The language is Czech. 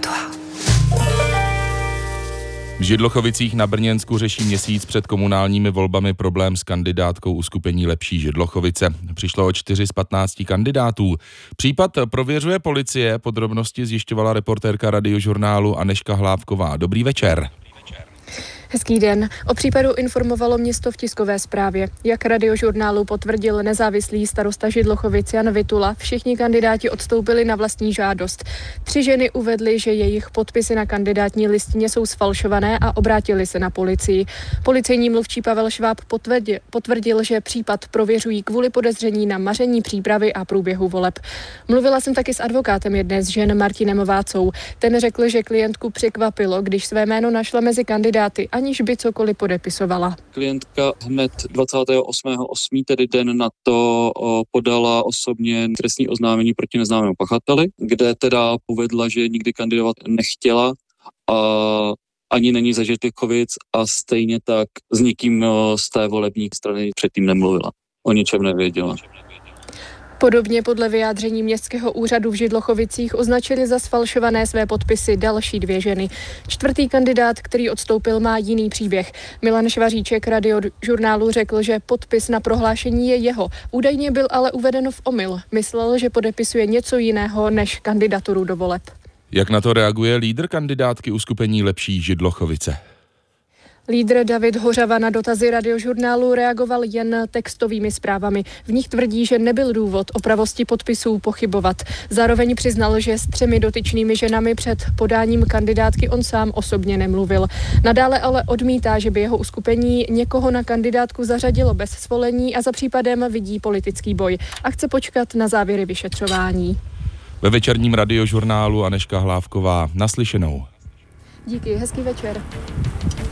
V Židlochovicích na Brněnsku řeší měsíc před komunálními volbami problém s kandidátkou uskupení Lepší Židlochovice. Přišlo o 4 z 15 kandidátů. Případ prověřuje policie, podrobnosti zjišťovala reportérka Radiožurnálu Anežka Hlávková. Dobrý večer. Hezký den. O případu informovalo město v tiskové zprávě. Jak Radiožurnálu potvrdil nezávislý starosta Židlochovic Jan Vitula, všichni kandidáti odstoupili na vlastní žádost. 3 ženy uvedly, že jejich podpisy na kandidátní listině jsou sfalšované a obrátili se na policii. Policejní mluvčí Pavel Šváb potvrdil, že případ prověřují kvůli podezření na maření přípravy a průběhu voleb. Mluvila jsem taky s advokátem jedné z žen Martinem Vácou. Ten řekl, že klientku překvapilo, když své jméno našla mezi kandidáty, aniž by cokoliv podepisovala. Klientka hned 28.8., tedy den na to, podala osobně trestní oznámení proti neznámému pachateli, kde teda uvedla, že nikdy kandidovat nechtěla a ani není ze Židlichovic a stejně tak s nikým z té volební strany předtím nemluvila. O ničem nevěděla. Podobně podle vyjádření městského úřadu v Židlochovicích označili za sfalšované své podpisy další 2 ženy. 4. kandidát, který odstoupil, má jiný příběh. Milan Švaříček Radiožurnálu řekl, že podpis na prohlášení je jeho. Údajně byl ale uveden v omyl. Myslel, že podepisuje něco jiného než kandidaturu do voleb. Jak na to reaguje lídr kandidátky uskupení Lepší Židlochovice? Lídr David Hořava na dotazy Radiožurnálu reagoval jen textovými zprávami. V nich tvrdí, že nebyl důvod o pravosti podpisů pochybovat. Zároveň přiznal, že s 3 dotyčnými ženami před podáním kandidátky on sám osobně nemluvil. Nadále ale odmítá, že by jeho uskupení někoho na kandidátku zařadilo bez svolení a za případem vidí politický boj a chce počkat na závěry vyšetřování. Ve večerním Radiožurnálu Anežka Hlávková. Naslyšenou. Díky, hezký večer.